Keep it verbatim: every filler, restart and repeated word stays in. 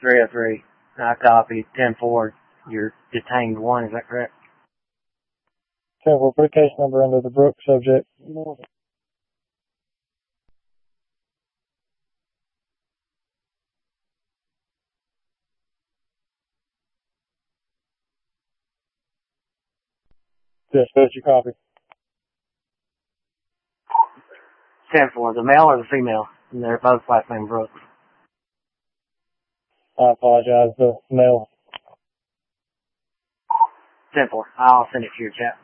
three oh three. I copy ten four. You're detained one, is that correct? ten four, put a case number under the Brooke subject. Dispatch, you copy. ten four, the male or the female? And they're both last name Brooks. I apologize, the male. ten four, I'll send it to your chat.